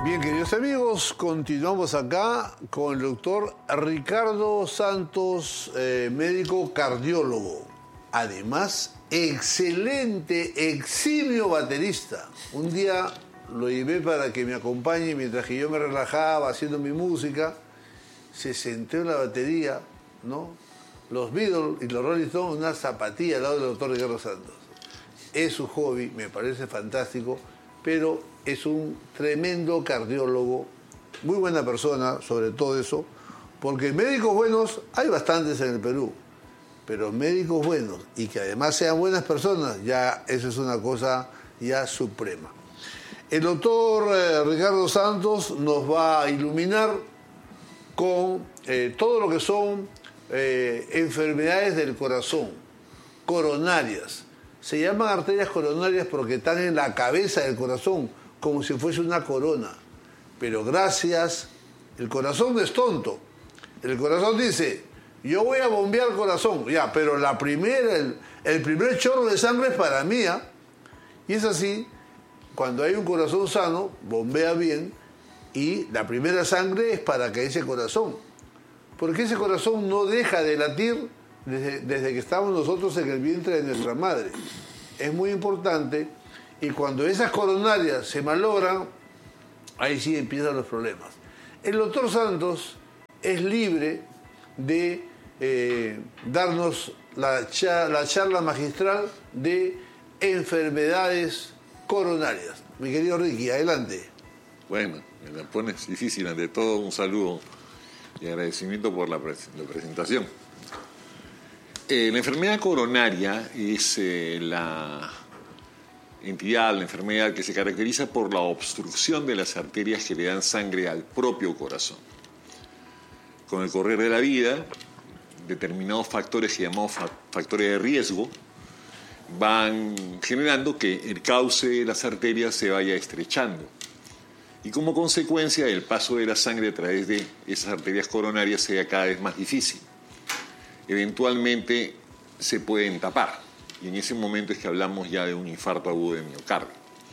Bien, queridos amigos, continuamos acá con el doctor Ricardo Santos, médico cardiólogo. Además, excelente, eximio baterista. Un día lo llevé para que me acompañe mientras que yo me relajaba haciendo mi música. Se sentó en la batería, ¿no? Los Beatles y los Rolling Stones, una zapatilla al lado del doctor Ricardo Santos. Es su hobby, me parece fantástico, pero es un tremendo cardiólogo, muy buena persona sobre todo eso, porque médicos buenos hay bastantes en el Perú, pero médicos buenos y que además sean buenas personas, ya eso es una cosa ya suprema. El doctor Ricardo Santos nos va a iluminar con todo lo que son enfermedades del corazón, coronarias. Se llaman arterias coronarias porque están en la cabeza del corazón, como si fuese una corona. Pero gracias, el corazón no es tonto. El corazón dice, yo voy a bombear el corazón, ya, pero el primer chorro de sangre es para mí, ¿eh? Y es así, cuando hay un corazón sano, bombea bien, y la primera sangre es para que ese corazón. Porque ese corazón no deja de latir desde que estamos nosotros en el vientre de nuestra madre. Es muy importante, y cuando esas coronarias se malogran, ahí sí empiezan los problemas. El doctor Santos es libre de darnos la charla magistral de enfermedades coronarias. Mi querido Ricky, adelante. Bueno, me la pones difícil. Ante todo, un saludo y agradecimiento por la presentación. La enfermedad coronaria es la entidad, la enfermedad que se caracteriza por la obstrucción de las arterias que le dan sangre al propio corazón. Con el correr de la vida, determinados factores que llamamos factores de riesgo van generando que el cauce de las arterias se vaya estrechando. Y como consecuencia, el paso de la sangre a través de esas arterias coronarias sea cada vez más difícil. Eventualmente se pueden tapar, y en ese momento es que hablamos ya de un infarto agudo de miocardio.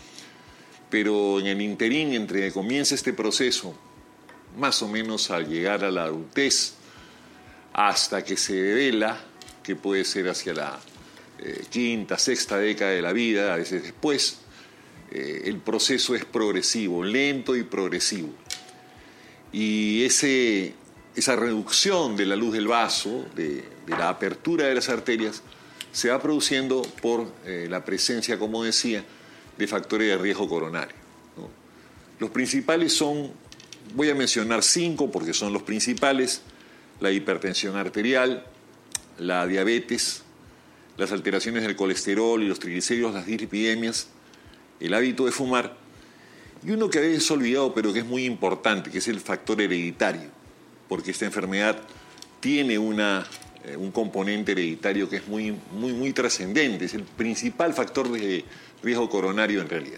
Pero en el interín, entre que comienza este proceso, más o menos al llegar a la adultez, hasta que se devela, que puede ser hacia la quinta, sexta década de la vida, a veces después, el proceso es progresivo, lento y progresivo. Y esa reducción de la luz del vaso, de la apertura de las arterias, se va produciendo por la presencia, como decía, de factores de riesgo coronario, ¿no? Los principales son, voy a mencionar 5 porque son los principales: la hipertensión arterial, la diabetes, las alteraciones del colesterol y los triglicéridos, las dislipidemias, el hábito de fumar, y uno que a veces olvidado pero que es muy importante, que es el factor hereditario, porque esta enfermedad tiene un componente hereditario que es muy trascendente, es el principal factor de riesgo coronario en realidad.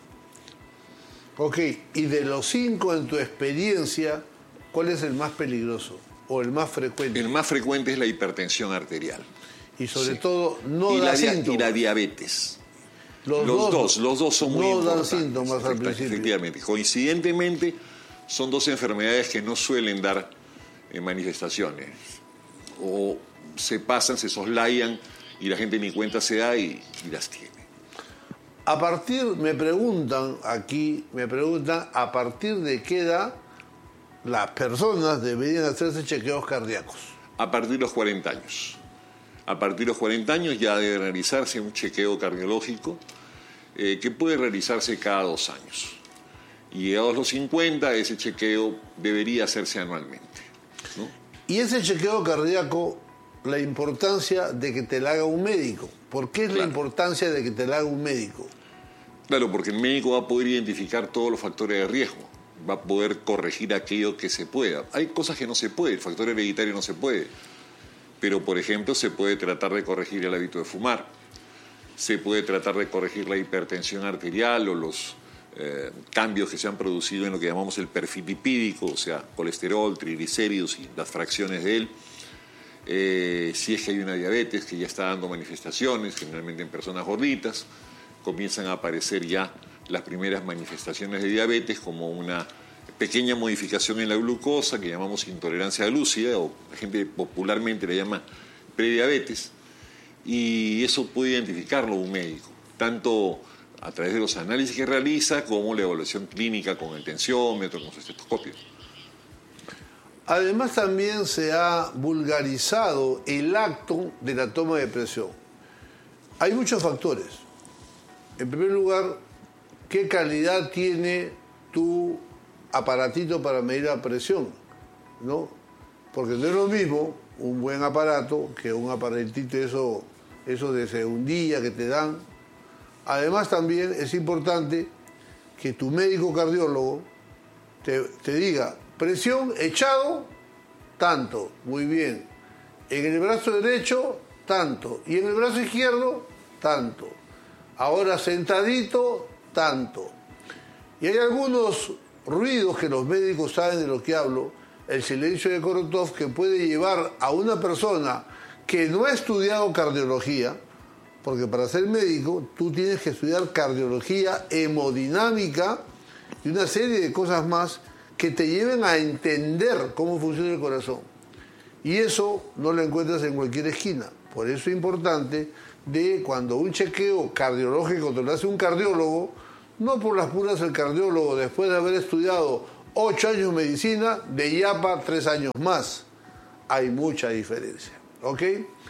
Ok, y de los 5 en tu experiencia, ¿cuál es el más peligroso o el más frecuente? El más frecuente es la hipertensión arterial. Y sobre todo no da síntomas. Y la diabetes. Los dos son muy importantes. No dan síntomas al principio. Efectivamente. Coincidentemente, son 2 enfermedades que no suelen dar manifestaciones. O se pasan, se soslayan y la gente ni cuenta se da y las tiene. Me preguntan a partir de qué edad las personas deberían hacerse chequeos cardíacos. A partir de los 40 años. A partir de los 40 años ya debe realizarse un chequeo cardiológico que puede realizarse cada 2 años. Y llegados los 50, ese chequeo debería hacerse anualmente, ¿no? Y ese chequeo cardíaco, la importancia de que te lo haga un médico. ¿Por qué es la importancia de que te lo haga un médico? Claro, porque el médico va a poder identificar todos los factores de riesgo, va a poder corregir aquello que se pueda. Hay cosas que no se puede, el factor hereditario no se puede, pero por ejemplo se puede tratar de corregir el hábito de fumar, se puede tratar de corregir la hipertensión arterial o los cambios que se han producido en lo que llamamos el perfil lipídico, o sea, colesterol, triglicéridos y las fracciones de él. Si es que hay una diabetes que ya está dando manifestaciones, generalmente en personas gorditas, comienzan a aparecer ya las primeras manifestaciones de diabetes, como una pequeña modificación en la glucosa que llamamos intolerancia glúcida, o la gente popularmente le llama prediabetes, y eso puede identificarlo un médico, tanto a través de los análisis que realiza como la evaluación clínica con el tensiómetro, con su estetoscopio. Además, también se ha vulgarizado el acto de la toma de presión. Hay muchos factores. En primer lugar, ¿qué calidad tiene tu aparatito para medir la presión? ¿No? Porque no es lo mismo un buen aparato que un aparatito eso de segundilla que te dan. Además, también es importante que tu médico cardiólogo te diga: presión echado, tanto, muy bien. En el brazo derecho, tanto. Y en el brazo izquierdo, tanto. Ahora sentadito, tanto. Y hay algunos ruidos que los médicos saben de lo que hablo. El silencio de Korotov, que puede llevar a una persona que no ha estudiado cardiología, porque para ser médico tú tienes que estudiar cardiología, hemodinámica y una serie de cosas más que te lleven a entender cómo funciona el corazón. Y eso no lo encuentras en cualquier esquina. Por eso es importante de cuando un chequeo cardiológico te lo hace un cardiólogo, no por las puras el cardiólogo, después de haber estudiado 8 años de medicina, de IAPA 3 años más. Hay mucha diferencia. ¿Ok?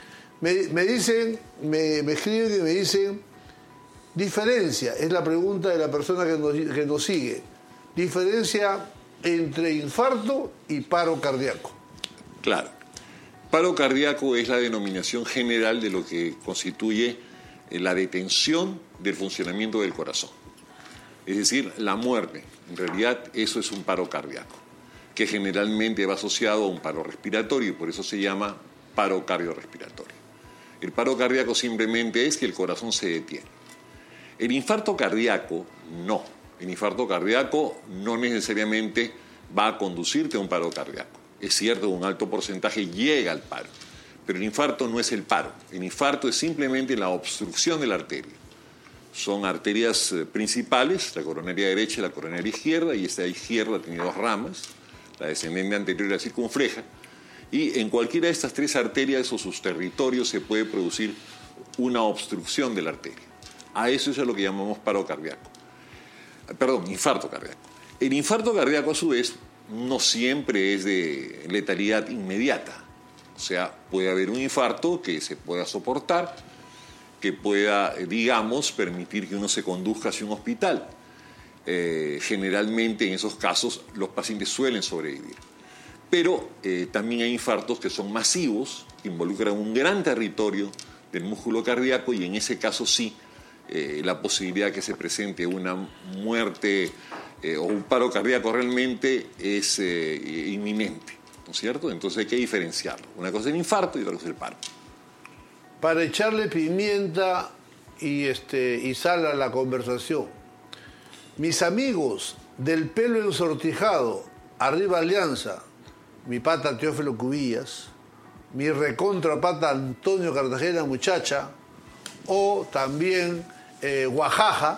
Me dicen, me escriben y me dicen, diferencia, es la pregunta de la persona que nos sigue. Diferencia entre infarto y paro cardíaco. Claro. Paro cardíaco es la denominación general de lo que constituye la detención del funcionamiento del corazón. Es decir, la muerte. En realidad, eso es un paro cardíaco, que generalmente va asociado a un paro respiratorio y por eso se llama paro cardiorrespiratorio. El paro cardíaco simplemente es que el corazón se detiene. El infarto cardíaco, no. El infarto cardíaco no necesariamente va a conducirte a un paro cardíaco. Es cierto, un alto porcentaje llega al paro, pero el infarto no es el paro. El infarto es simplemente la obstrucción de la arteria. Son arterias principales, la coronaria derecha y la coronaria izquierda, y esta izquierda tiene 2 ramas, la descendente anterior y la circunfleja, y en cualquiera de estas 3 arterias o sus territorios se puede producir una obstrucción de la arteria. A eso es a lo que llamamos paro cardíaco. Perdón, infarto cardíaco. El infarto cardíaco, a su vez, no siempre es de letalidad inmediata. O sea, puede haber un infarto que se pueda soportar, que pueda, digamos, permitir que uno se conduzca hacia un hospital. Generalmente, en esos casos, los pacientes suelen sobrevivir. Pero también hay infartos que son masivos, que involucran un gran territorio del músculo cardíaco y en ese caso sí, la posibilidad que se presente una muerte o un paro cardíaco realmente es inminente, ¿no es cierto? Entonces hay que diferenciarlo. Una cosa es el infarto y otra cosa es el paro. Para echarle pimienta y sal a la conversación, mis amigos del pelo ensortijado, arriba Alianza, mi pata Teófilo Cubillas, mi recontra pata Antonio Cartagena Muchacha, o también Oaxaca,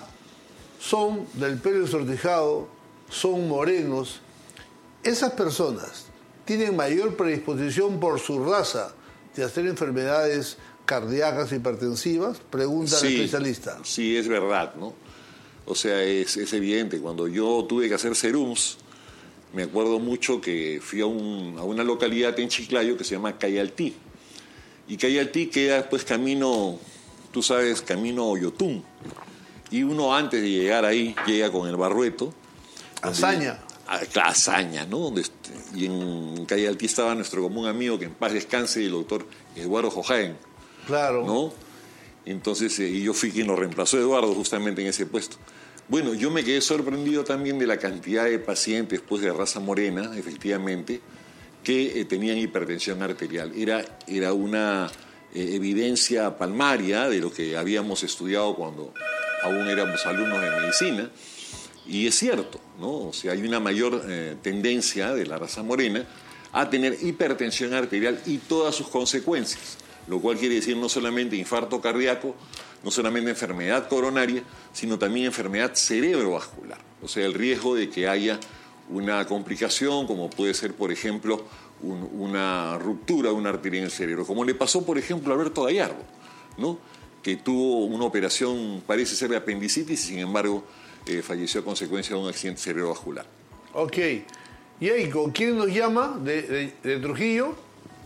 son del pelo ensortijado, son morenos. Esas personas tienen mayor predisposición por su raza de hacer enfermedades cardíacas hipertensivas, pregunta al especialista. Sí, es verdad, ¿no? O sea, es evidente. Cuando yo tuve que hacer serums, me acuerdo mucho que fui a una localidad en Chiclayo que se llama Cayaltí. Y Cayaltí queda pues camino, tú sabes, camino Oyotún. Y uno antes de llegar ahí, llega con el Barrueto. Hazaña. Hazaña, ¿no? Y en Cayaltí estaba nuestro común amigo, que en paz descanse, el doctor Eduardo Jojaen. Claro. ¿No? Entonces, y yo fui quien lo reemplazó a Eduardo justamente en ese puesto. Bueno, yo me quedé sorprendido también de la cantidad de pacientes pues, de raza morena, efectivamente, que tenían hipertensión arterial. Era una evidencia palmaria de lo que habíamos estudiado cuando aún éramos alumnos de medicina, y es cierto, ¿no? O sea, hay una mayor tendencia de la raza morena a tener hipertensión arterial y todas sus consecuencias, lo cual quiere decir no solamente infarto cardíaco, no solamente enfermedad coronaria, sino también enfermedad cerebrovascular. O sea, el riesgo de que haya una complicación, como puede ser, por ejemplo, una ruptura de una arteria en el cerebro, como le pasó, por ejemplo, a Alberto Gallardo, ¿no? Que tuvo una operación, parece ser de apendicitis, y sin embargo falleció a consecuencia de un accidente cerebrovascular. Ok. Yeiko, ¿quién nos llama de Trujillo?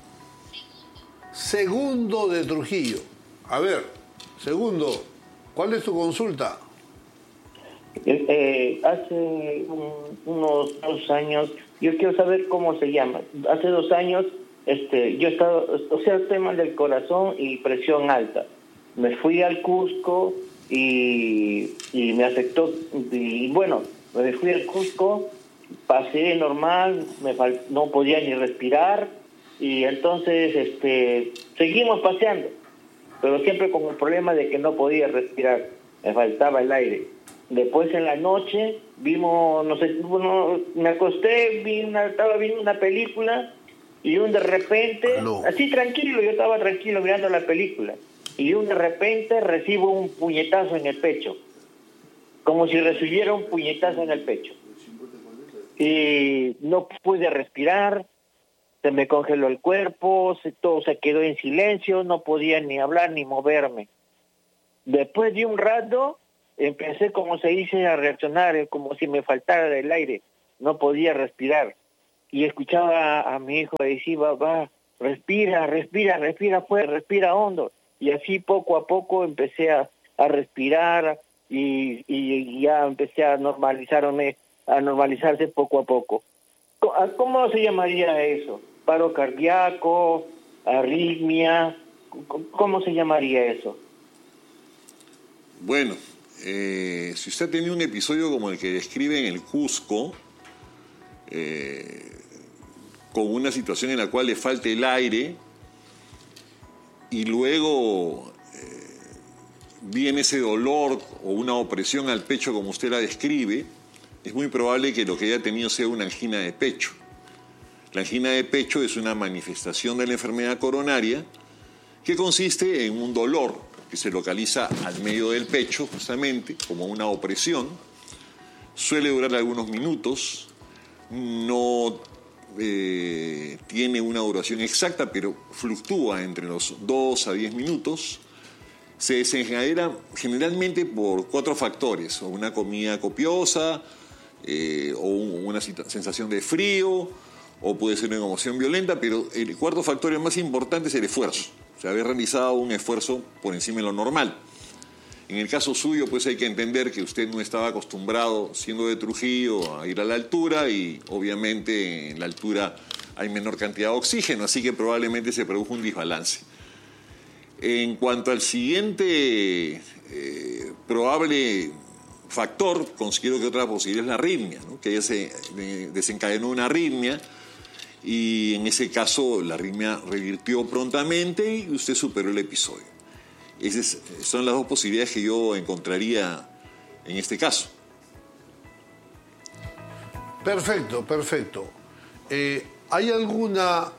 Segundo de Trujillo. A ver, Segundo, ¿cuál es tu consulta? Hace unos 2 años, yo quiero saber cómo se llama. Hace 2 años, yo estaba, temas del corazón y presión alta. Me fui al Cusco y me afectó. Y bueno, me fui al Cusco, pasé normal, no podía ni respirar y entonces seguimos paseando, pero siempre con el problema de que no podía respirar, me faltaba el aire. Después en la noche vimos, me acosté, estaba viendo una película y de repente, así tranquilo, yo estaba tranquilo mirando la película y de repente recibo un puñetazo en el pecho, como si recibiera un puñetazo en el pecho. Y no pude respirar, se me congeló el cuerpo, todo se quedó en silencio, no podía ni hablar ni moverme. Después de un rato empecé, como se dice, a reaccionar, como si me faltara el aire, no podía respirar. Y escuchaba a mi hijo decir, va, respira fuerte, respira hondo. Y así poco a poco empecé a respirar y ya empecé a normalizarse poco a poco. ¿Cómo se llamaría eso? ¿Paro cardíaco? ¿Arritmia? ¿Cómo se llamaría eso? Bueno, si usted ha tenido un episodio como el que describe en el Cusco, con una situación en la cual le falta el aire y luego viene ese dolor o una opresión al pecho como usted la describe, es muy probable que lo que haya tenido sea una angina de pecho. La angina de pecho es una manifestación de la enfermedad coronaria que consiste en un dolor que se localiza al medio del pecho, justamente, como una opresión. Suele durar algunos minutos, no tiene una duración exacta, pero fluctúa entre los 2 a 10 minutos. Se desencadena generalmente por 4 factores, o una comida copiosa, o una sensación de frío, o puede ser una emoción violenta, pero el cuarto factor más importante es el esfuerzo. O sea, haber realizado un esfuerzo por encima de lo normal. En el caso suyo, pues hay que entender que usted no estaba acostumbrado, siendo de Trujillo, a ir a la altura, y obviamente en la altura hay menor cantidad de oxígeno, así que probablemente se produjo un desbalance. En cuanto al siguiente probable factor, considero que otra posibilidad es la arritmia, ¿no? Que ella se desencadenó una arritmia y en ese caso la arritmia revirtió prontamente y usted superó el episodio. Esas son las 2 posibilidades que yo encontraría en este caso. Perfecto. ¿Hay alguna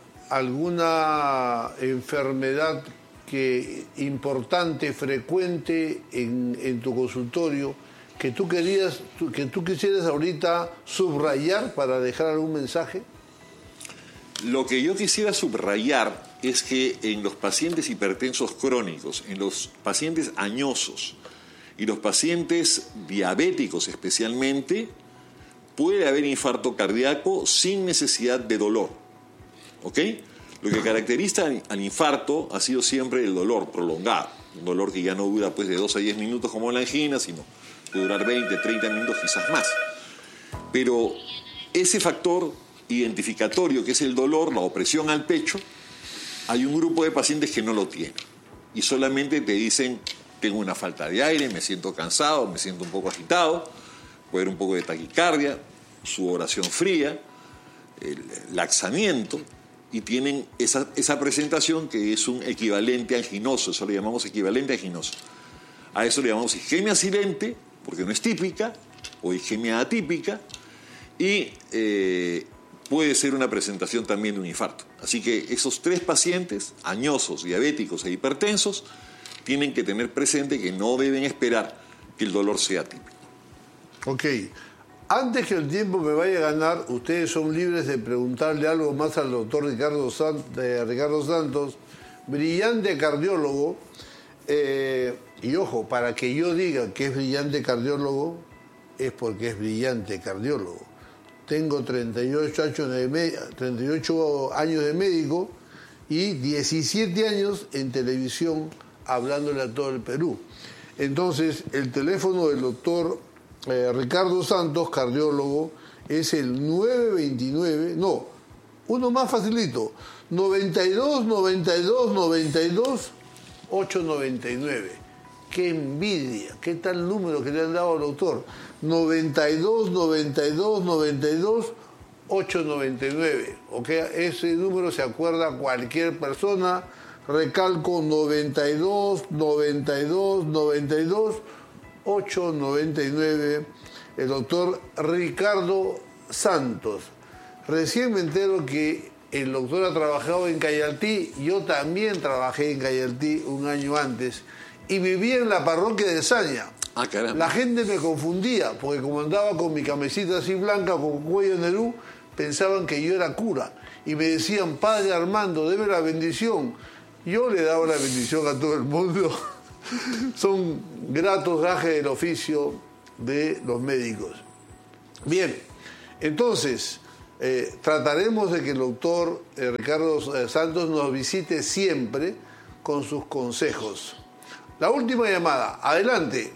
enfermedad importante, frecuente en tu consultorio que tú quisieras ahorita subrayar para dejar algún mensaje? Lo que yo quisiera subrayar es que en los pacientes hipertensos crónicos, en los pacientes añosos y los pacientes diabéticos especialmente, puede haber infarto cardíaco sin necesidad de dolor. ¿Ok? Lo que caracteriza al infarto ha sido siempre el dolor prolongado, un dolor que ya no dura pues de 2 a 10 minutos como la angina, sino puede durar 20, 30 minutos, quizás más. Pero ese factor identificatorio, que es el dolor, la opresión al pecho, hay un grupo de pacientes que no lo tienen y solamente te dicen: tengo una falta de aire, me siento cansado, me siento un poco agitado, puede haber un poco de taquicardia, sudoración fría, el laxamiento, y tienen esa presentación que es un equivalente anginoso, eso le llamamos equivalente anginoso. A eso le llamamos isquemia silente, porque no es típica, o isquemia atípica, y puede ser una presentación también de un infarto. Así que esos 3 pacientes, añosos, diabéticos e hipertensos, tienen que tener presente que no deben esperar que el dolor sea típico. Ok. Antes que el tiempo me vaya a ganar, ustedes son libres de preguntarle algo más al doctor Ricardo Santos, brillante cardiólogo. Y ojo, para que yo diga que es brillante cardiólogo, es porque es brillante cardiólogo. Tengo 38 años de médico y 17 años en televisión hablándole a todo el Perú. Entonces, el teléfono del doctor Ricardo Santos, cardiólogo, es el 929, no, uno más facilito, 92 92 92 899. ¡Qué envidia! ¿Qué tal número que le han dado al doctor? 92 92 92 899. ¿Ok? Ese número se acuerda cualquier persona. Recalco 92 92 92 899. El doctor Ricardo Santos. Recién me entero que el doctor ha trabajado en Cayaltí. Yo también trabajé en Cayaltí un año antes y vivía en la parroquia de Saña. Ah, caramba. La gente me confundía porque como andaba con mi camisita así blanca con cuello Nerú, pensaban que yo era cura y me decían: Padre Armando, deme la bendición. Yo le daba la bendición a todo el mundo. Son gratos gajes del oficio de los médicos. Bien, entonces trataremos de que el doctor Ricardo Santos nos visite siempre con sus consejos. La última llamada, adelante.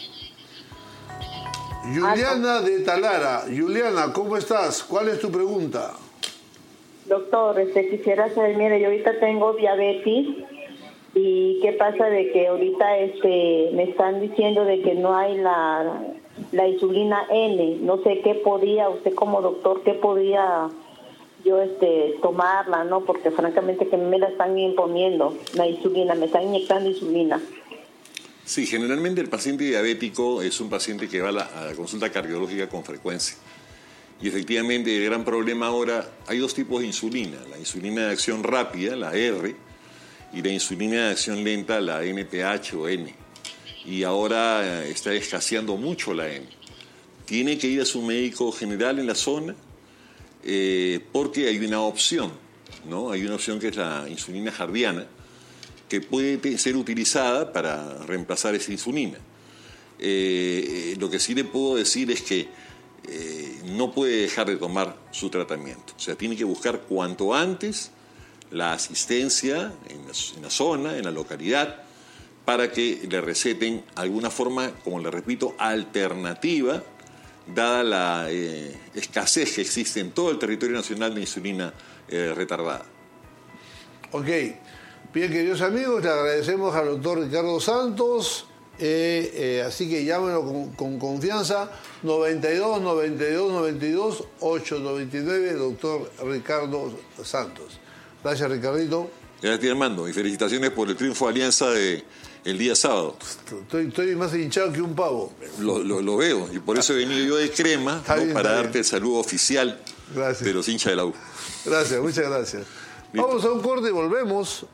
Juliana de Talara. Juliana, ¿cómo estás? ¿Cuál es tu pregunta? Doctor, quisiera saber, mire, yo ahorita tengo diabetes y qué pasa de que ahorita me están diciendo de que no hay la insulina N. No sé qué podía, usted como doctor, qué podía yo tomarla, ¿no? Porque francamente que me la están imponiendo, la insulina, me están inyectando insulina. Sí, generalmente el paciente diabético es un paciente que va a la consulta cardiológica con frecuencia. Y efectivamente el gran problema ahora, hay dos tipos de insulina, la insulina de acción rápida, la R, y la insulina de acción lenta, la NPH o N. Y ahora está escaseando mucho la N. Tiene que ir a su médico general en la zona porque hay una opción, ¿no? Hay una opción que es la insulina jardiana, que puede ser utilizada para reemplazar esa insulina. Lo que sí le puedo decir es que no puede dejar de tomar su tratamiento. O sea, tiene que buscar cuanto antes la asistencia en la zona, en la localidad, para que le receten alguna forma, como le repito, alternativa, dada la escasez que existe en todo el territorio nacional de insulina retardada. Ok. Bien, queridos amigos, le agradecemos al doctor Ricardo Santos, así que llámenlo con confianza, 92 92 92 899, doctor Ricardo Santos. Gracias, Ricardito. Gracias, Armando, y felicitaciones por el triunfo de Alianza el día sábado. Estoy más hinchado que un pavo. Lo veo, y por eso he venido yo de crema, ¿no? Bien, para darte el saludo oficial. Gracias. De los hinchas de la U. Gracias, muchas gracias. Listo. Vamos a un corte y volvemos.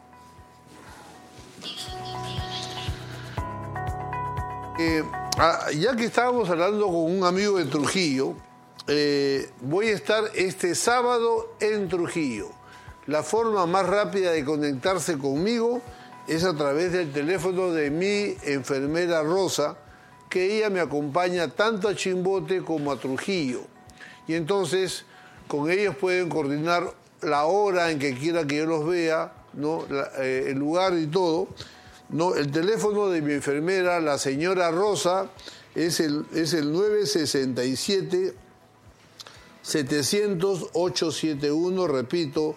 Ya que estábamos hablando con un amigo de Trujillo, voy a estar este sábado en Trujillo. La forma más rápida de conectarse conmigo es a través del teléfono de mi enfermera Rosa, que ella me acompaña tanto a Chimbote como a Trujillo. Y entonces con ellos pueden coordinar la hora en que quiera que yo los vea, ¿no? El lugar y todo. No, el teléfono de mi enfermera, la señora Rosa, es el 967-700-871, repito,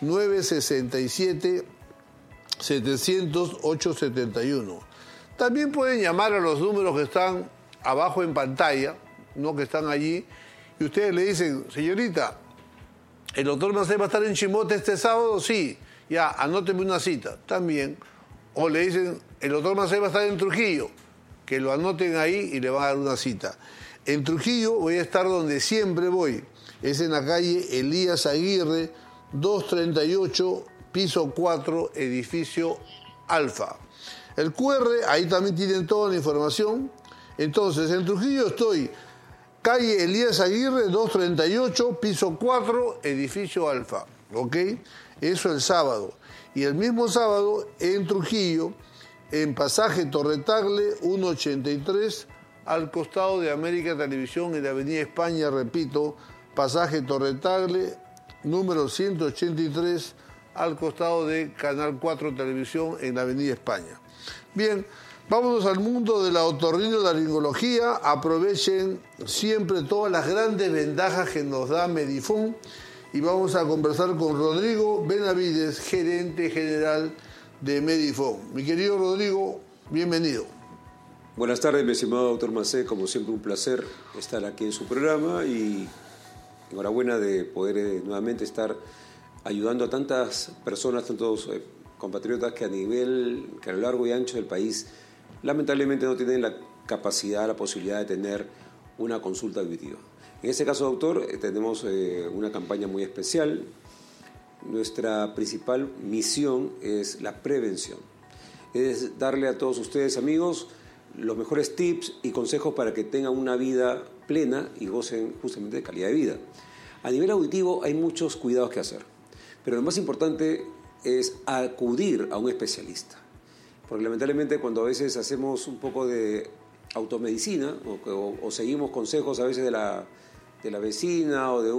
967-700-871. También pueden llamar a los números que están abajo en pantalla, ¿no? Que están allí, y ustedes le dicen: señorita, ¿el doctor Macé va a estar en Chimbote este sábado? Sí, ya, anóteme una cita, también. O le dicen: el doctor Macé va a estar en Trujillo, que lo anoten ahí y le van a dar una cita. En Trujillo voy a estar donde siempre voy, es en la calle Elías Aguirre, 238, piso 4, edificio Alfa. El QR, ahí también tienen toda la información. Entonces, en Trujillo estoy, calle Elías Aguirre, 238, piso 4, edificio Alfa, ¿ok? Eso el sábado. Y el mismo sábado, en Trujillo, en pasaje Torretagle, 183, al costado de América Televisión, en la Avenida España, repito, pasaje Torretagle, número 183, al costado de Canal 4 Televisión, en la Avenida España. Bien, vámonos al mundo de la otorrinolaringología. Aprovechen siempre todas las grandes ventajas que nos da Medifón y vamos a conversar con Rodrigo Benavides, gerente general de Medifón. Mi querido Rodrigo, bienvenido. Buenas tardes, mi estimado doctor Macé. Como siempre, un placer estar aquí en su programa y enhorabuena de poder nuevamente estar ayudando a tantas personas, tantos compatriotas que a lo largo y ancho del país lamentablemente no tienen la capacidad, la posibilidad de tener una consulta auditiva. En este caso, doctor, tenemos una campaña muy especial. Nuestra principal misión es la prevención. Es darle a todos ustedes, amigos, los mejores tips y consejos para que tengan una vida plena y gocen justamente de calidad de vida. A nivel auditivo hay muchos cuidados que hacer, pero lo más importante es acudir a un especialista. Porque lamentablemente cuando a veces hacemos un poco de automedicina o seguimos consejos a veces de la vecina o de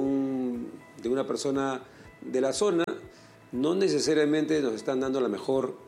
una persona de la zona, no necesariamente nos están dando el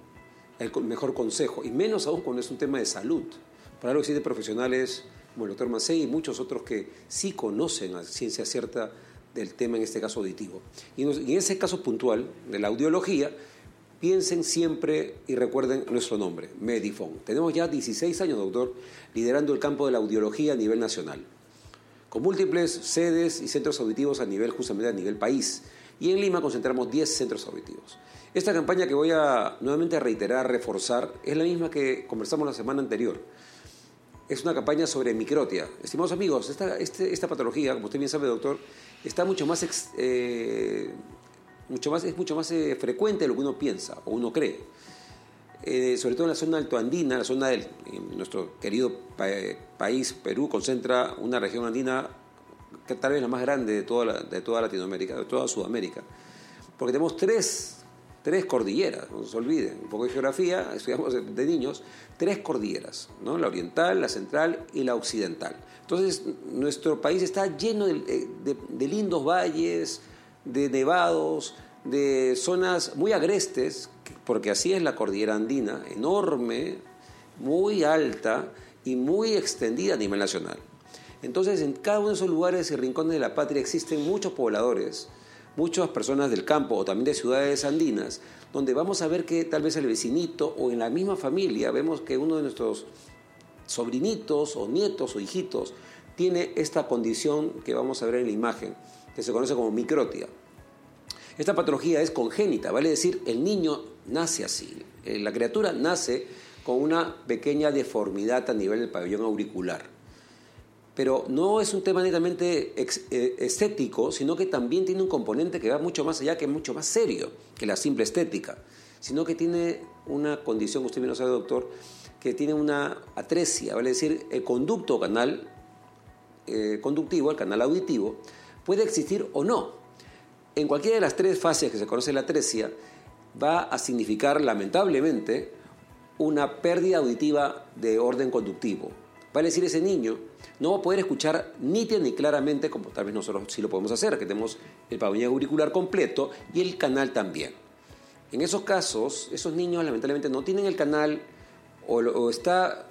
mejor consejo, y menos aún cuando es un tema de salud. Para algo existen profesionales como el doctor Macé y muchos otros que sí conocen a ciencia cierta del tema, en este caso auditivo. Y en ese caso puntual de la audiología, piensen siempre y recuerden nuestro nombre, Medifón. Tenemos ya 16 años, doctor, liderando el campo de la audiología a nivel nacional, con múltiples sedes y centros auditivos justamente a nivel país. Y en Lima concentramos 10 centros auditivos. Esta campaña que voy a nuevamente reiterar, reforzar, es la misma que conversamos la semana anterior. Es una campaña sobre microtia. Estimados amigos, esta patología, como usted bien sabe, doctor, está mucho más frecuente de lo que uno piensa o uno cree. Sobre todo en la zona altoandina, la zona de nuestro querido país, Perú, concentra una región andina que tal vez la más grande de toda Latinoamérica, de toda Sudamérica. Porque tenemos tres cordilleras, no se olviden, un poco de geografía, estudiamos de niños, 3 cordilleras, ¿no? La oriental, la central y la occidental. Entonces, nuestro país está lleno de lindos valles, de nevados, de zonas muy agrestes, porque así es la cordillera andina, enorme, muy alta y muy extendida a nivel nacional. Entonces, en cada uno de esos lugares y rincones de la patria existen muchos pobladores, muchas personas del campo o también de ciudades andinas, donde vamos a ver que tal vez el vecinito o en la misma familia vemos que uno de nuestros sobrinitos o nietos o hijitos tiene esta condición que vamos a ver en la imagen, que se conoce como microtia. Esta patología es congénita, vale decir, el niño nace así, la criatura nace con una pequeña deformidad a nivel del pabellón auricular. Pero no es un tema netamente estético, sino que también tiene un componente que va mucho más allá, que es mucho más serio que la simple estética, sino que tiene una condición, usted bien lo sabe, doctor, que tiene una atresia, vale decir, el conducto o canal conductivo, el canal auditivo, puede existir o no. En cualquiera de las 3 fases que se conoce la atresia, va a significar, lamentablemente, una pérdida auditiva de orden conductivo. Vale decir, ese niño no va a poder escuchar nítida ni claramente, como tal vez nosotros sí lo podemos hacer, que tenemos el pabellón auricular completo y el canal también. En esos casos, esos niños lamentablemente no tienen el canal o está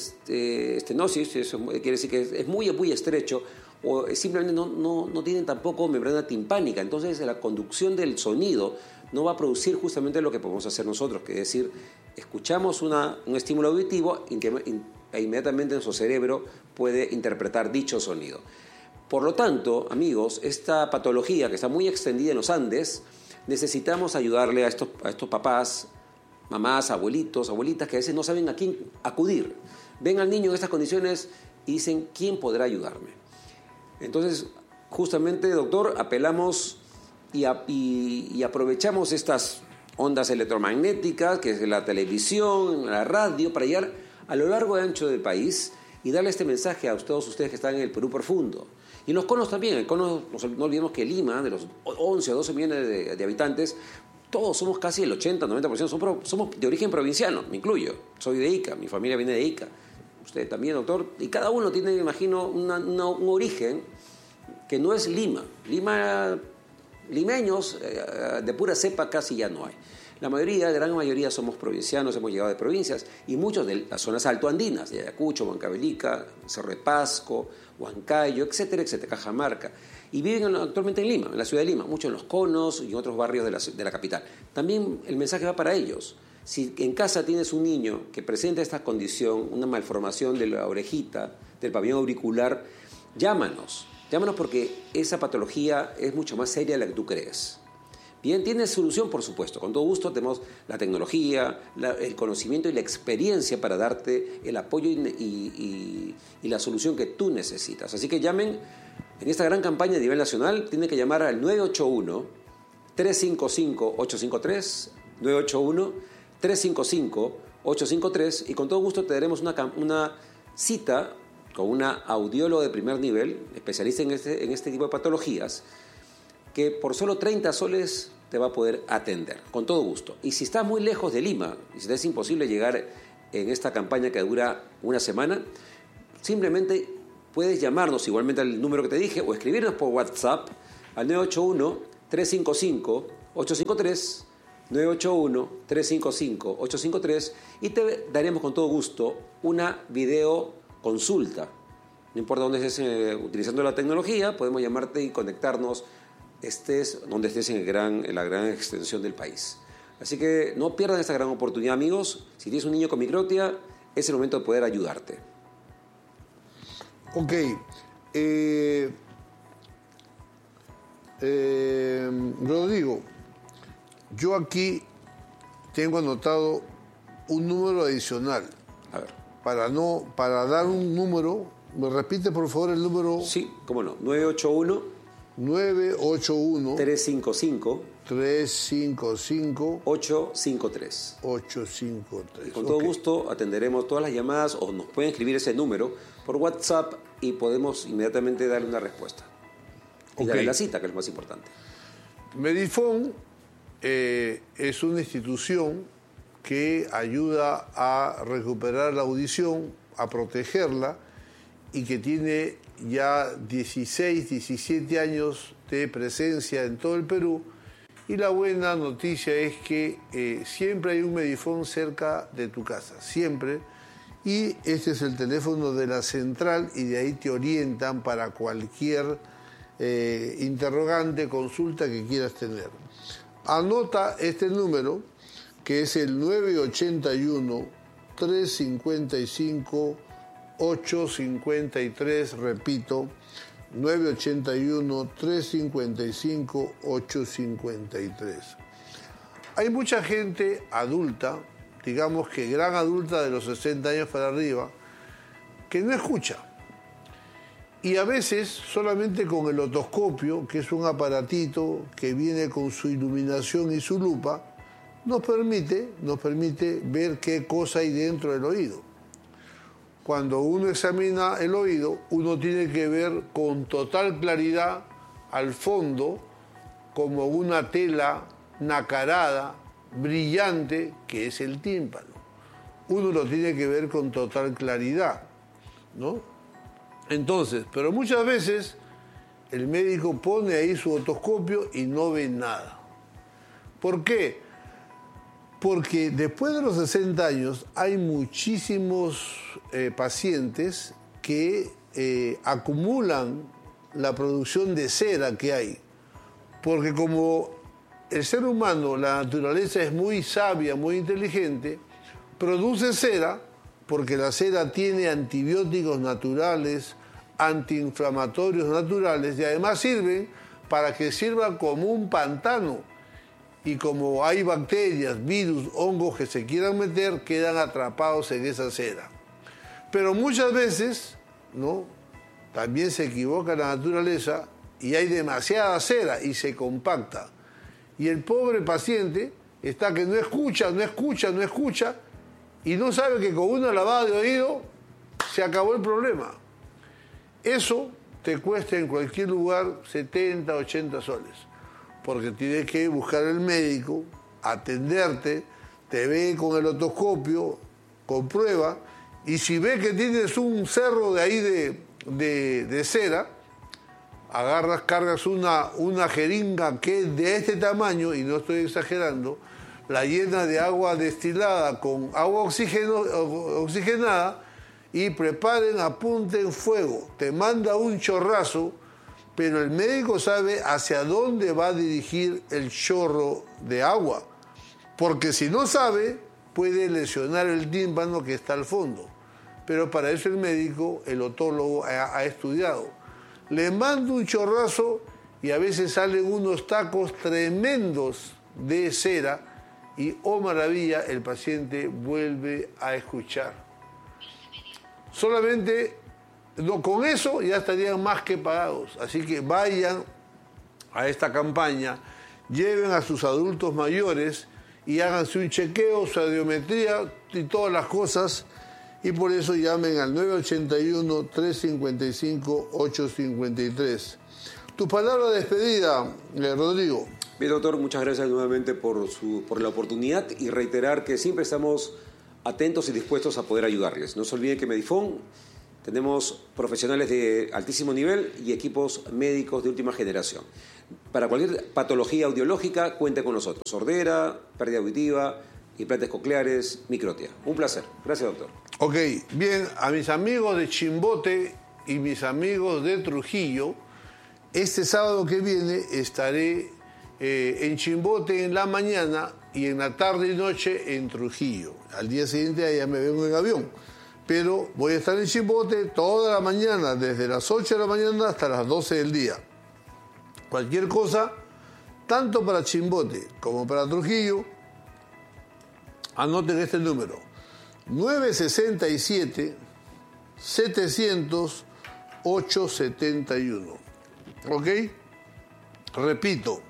estenosis, eso quiere decir que es muy estrecho, o simplemente no tienen tampoco membrana timpánica. Entonces la conducción del sonido no va a producir justamente lo que podemos hacer nosotros, que es decir, escuchamos un estímulo auditivo e inmediatamente nuestro cerebro puede interpretar dicho sonido. Por lo tanto, amigos, esta patología que está muy extendida en los Andes, necesitamos ayudarle a estos papás, mamás, abuelitos, abuelitas, que a veces no saben a quién acudir. Ven al niño en estas condiciones y dicen, ¿quién podrá ayudarme? Entonces, justamente, doctor, apelamos y aprovechamos estas ondas electromagnéticas, que es la televisión, la radio, para llegar a lo largo y ancho del país y darle este mensaje a todos ustedes que están en el Perú profundo. Y en los conos también. El cono, no olvidemos que Lima, de los 11 o 12 millones de habitantes, todos somos casi el 80-90%, somos de origen provinciano, me incluyo. Soy de Ica, mi familia viene de Ica. Usted también, doctor. Y cada uno tiene, me imagino, un origen que no es Lima. Limeños de pura cepa casi ya no hay. La gran mayoría somos provincianos, hemos llegado de provincias y muchos de las zonas altoandinas, de Ayacucho, Huancavelica, Cerro de Pasco, Huancayo, etcétera, etcétera, Cajamarca. Y viven actualmente en Lima, en la ciudad de Lima, muchos en Los Conos y en otros barrios de la capital. También el mensaje va para ellos. Si en casa tienes un niño que presenta esta condición, una malformación de la orejita, del pabellón auricular, llámanos porque esa patología es mucho más seria de la que tú crees. Bien, tiene solución, por supuesto. Con todo gusto tenemos la tecnología, el conocimiento y la experiencia para darte el apoyo y la solución que tú necesitas. Así que llamen en esta gran campaña a nivel nacional. Tienen que llamar al 981-355-853, 981-355-853 y con todo gusto te daremos una cita con una audióloga de primer nivel, especialista en este tipo de patologías, que por solo 30 soles te va a poder atender, con todo gusto. Y si estás muy lejos de Lima, y si te es imposible llegar en esta campaña que dura una semana, simplemente puedes llamarnos igualmente al número que te dije o escribirnos por WhatsApp al 981-355-853, 981-355-853 y te daremos con todo gusto una videoconsulta. No importa dónde estés utilizando la tecnología, podemos llamarte y conectarnos estés donde estés en la gran extensión del país. Así que no pierdan esta gran oportunidad, amigos. Si tienes un niño con microtia, es el momento de poder ayudarte. Ok. Rodrigo, yo aquí tengo anotado un número adicional. A ver. Para dar un número, ¿me repite por favor el número? Sí, cómo no. 981 355 853. Y con todo gusto atenderemos todas las llamadas o nos pueden escribir ese número por WhatsApp y podemos inmediatamente darle una respuesta. Y darle la cita, que es lo más importante. Medifón es una institución que ayuda a recuperar la audición, a protegerla y que tiene ya 16, 17 años de presencia en todo el Perú. Y la buena noticia es que siempre hay un Medifón cerca de tu casa, siempre. Y este es el teléfono de la central y de ahí te orientan para cualquier interrogante, consulta que quieras tener. Anota este número, que es el 981-355-853, repito, 981-355-853. Hay mucha gente adulta, digamos que gran adulta de los 60 años para arriba, que no escucha. Y a veces solamente con el otoscopio, que es un aparatito que viene con su iluminación y su lupa, nos permite ver qué cosa hay dentro del oído. Cuando uno examina el oído, uno tiene que ver con total claridad al fondo, como una tela nacarada, brillante, que es el tímpano. Uno lo tiene que ver con total claridad, ¿no? Entonces, pero muchas veces el médico pone ahí su otoscopio y no ve nada. ¿Por qué? Porque después de los 60 años hay muchísimos pacientes que acumulan la producción de cera que hay. Porque como el ser humano, la naturaleza es muy sabia, muy inteligente, produce cera porque la cera tiene antibióticos naturales, antiinflamatorios naturales y además sirven para que sirva como un pantano. Y como hay bacterias, virus, hongos que se quieran meter, quedan atrapados en esa cera. Pero muchas veces, ¿no?, también se equivoca la naturaleza y hay demasiada cera y se compacta. Y el pobre paciente está que no escucha, y no sabe que con una lavada de oído se acabó el problema. Eso te cuesta en cualquier lugar 70, 80 soles, porque tienes que buscar el médico, atenderte, te ve con el otoscopio, comprueba, y si ve que tienes un cerro de ahí de cera, agarras, cargas una jeringa que es de este tamaño, y no estoy exagerando, la llena de agua destilada con agua oxigenada, y preparen, apunten fuego. Te manda un chorrazo, pero el médico sabe hacia dónde va a dirigir el chorro de agua, porque si no sabe, puede lesionar el tímpano que está al fondo. Pero para eso el médico, el otólogo, ha estudiado. Le manda un chorrazo y a veces salen unos tacos tremendos de cera y, oh maravilla, el paciente vuelve a escuchar. Solamente con eso ya estarían más que pagados. Así que vayan a esta campaña, lleven a sus adultos mayores y háganse un chequeo, su audiometría y todas las cosas. Y por eso llamen al 981-355-853. Tu palabra de despedida, Rodrigo. Bien, doctor, muchas gracias nuevamente por la oportunidad y reiterar que siempre estamos atentos y dispuestos a poder ayudarles. No se olviden que Medifón tenemos profesionales de altísimo nivel y equipos médicos de última generación. Para cualquier patología audiológica, cuente con nosotros. Sordera, pérdida auditiva, implantes cocleares, microtia. Un placer. Gracias, doctor. Ok, bien, a mis amigos de Chimbote y mis amigos de Trujillo, este sábado que viene estaré en Chimbote en la mañana y en la tarde y noche en Trujillo. Al día siguiente allá me vengo en avión, pero voy a estar en Chimbote toda la mañana, desde las 8 de la mañana hasta las 12 del día. Cualquier cosa, tanto para Chimbote como para Trujillo, anoten este número: 967-700-871. ¿Ok? Repito,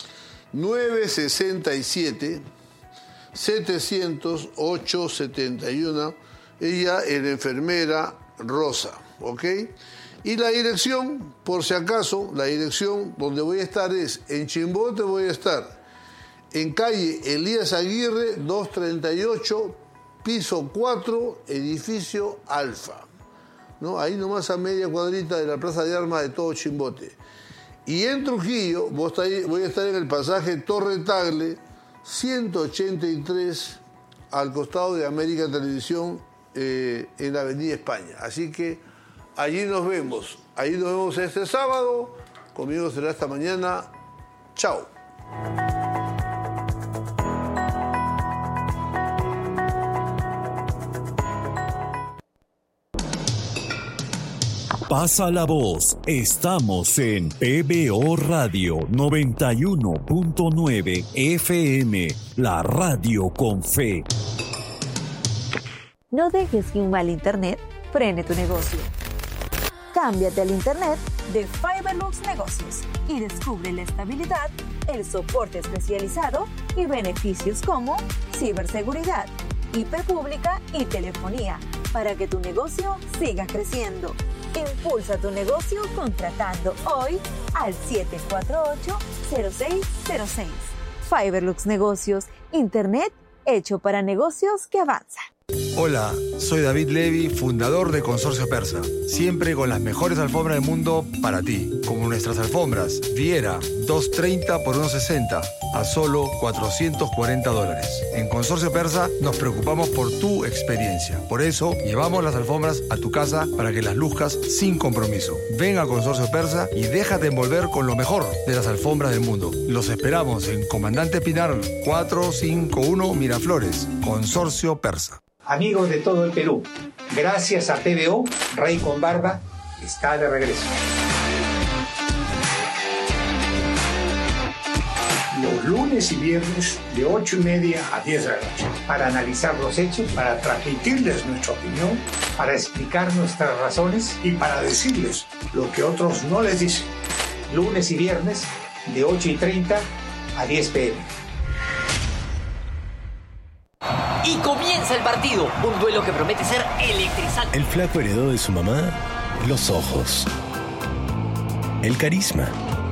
967-700-871. Ella es la enfermera Rosa. ¿Ok? Y la dirección, por si acaso, la dirección donde voy a estar es en Chimbote, voy a estar en calle Elías Aguirre, 238, piso 4, edificio Alfa, ¿no? Ahí nomás a media cuadrita de la Plaza de Armas de todo Chimbote. Y en Trujillo voy a estar en el pasaje Torre Tagle, 183, al costado de América Televisión, en la Avenida España. Así que allí nos vemos. Ahí nos vemos este sábado. Conmigo será esta mañana. Chao. Pasa la voz, estamos en PBO Radio 91.9 FM, la radio con fe. No dejes que un mal internet frene tu negocio. Cámbiate al internet de Fiberlux Negocios y descubre la estabilidad, el soporte especializado y beneficios como ciberseguridad, IP pública y telefonía para que tu negocio siga creciendo. Impulsa tu negocio contratando hoy al 748-0606. Fiberlux Negocios, internet hecho para negocios que avanza. Hola, soy David Levy, fundador de Consorcio Persa. Siempre con las mejores alfombras del mundo para ti. Como nuestras alfombras Viera, 230 por 160 a solo $440. En Consorcio Persa nos preocupamos por tu experiencia. Por eso llevamos las alfombras a tu casa para que las luzcas sin compromiso. Ven a Consorcio Persa y déjate envolver con lo mejor de las alfombras del mundo. Los esperamos en Comandante Pinar 451 Miraflores. Consorcio Persa. Amigos de todo el Perú, gracias a PBO, Rey con Barba está de regreso. Los lunes y viernes de 8:30 a 10 de la noche, para analizar los hechos, para transmitirles nuestra opinión, para explicar nuestras razones y para decirles lo que otros no les dicen. Lunes y viernes de 8:30 a 10 p.m. Comienza el partido, un duelo que promete ser electrizante. El flaco heredó de su mamá los ojos, el carisma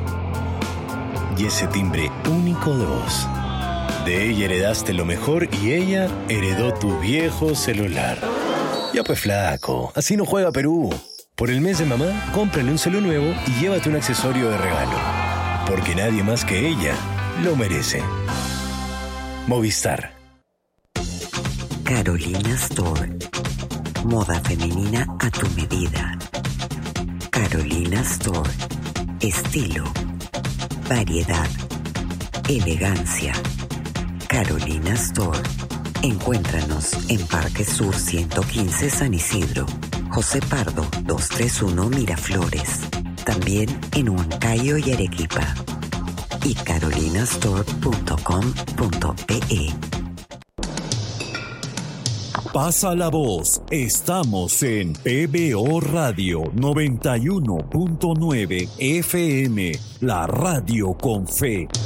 y ese timbre único de voz. De ella heredaste lo mejor y ella heredó tu viejo celular. Ya pues flaco, así no juega Perú. Por el mes de mamá, cómprale un celu nuevo y llévate un accesorio de regalo. Porque nadie más que ella lo merece. Movistar. Carolina Store. Moda femenina a tu medida. Carolina Store. Estilo. Variedad. Elegancia. Carolina Store. Encuéntranos en Parque Sur 115 San Isidro. José Pardo 231 Miraflores. También en Huancayo y Arequipa. Y carolinastore.com.pe. Pasa la voz. Estamos en PBO Radio 91.9 FM, la radio con fe.